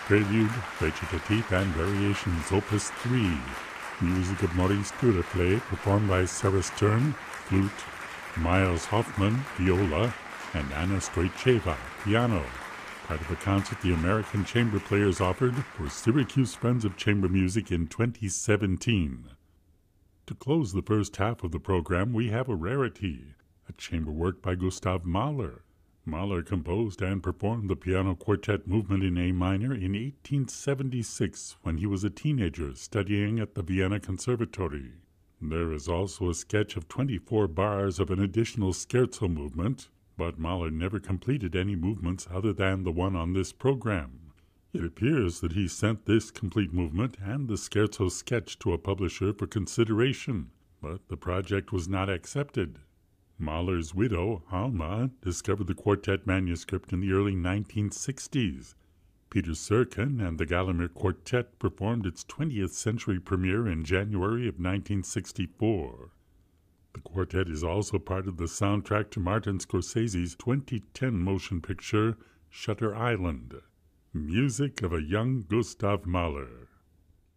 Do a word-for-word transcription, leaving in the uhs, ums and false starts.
Prelude, Recitative and Variations, Opus three. Music of Maurice Duruflé, performed by Sarah Stern, flute, Miles Hoffman, viola, and Anna Stoicheva, piano. Part of a concert the American Chamber Players offered for Syracuse Friends of Chamber Music in twenty seventeen. To close the first half of the program, we have a rarity, a chamber work by Gustav Mahler. Mahler composed and performed the piano quartet movement in A minor in eighteen seventy-six when he was a teenager studying at the Vienna Conservatory. There is also a sketch of twenty-four bars of an additional scherzo movement, but Mahler never completed any movements other than the one on this program. It appears that he sent this complete movement and the scherzo sketch to a publisher for consideration, but the project was not accepted. Mahler's widow, Alma, discovered the quartet manuscript in the early nineteen sixties. Peter Serkin and the Gallagher Quartet performed its twentieth century premiere in January of nineteen sixty-four. The quartet is also part of the soundtrack to Martin Scorsese's twenty ten motion picture, Shutter Island. Music of a young Gustav Mahler.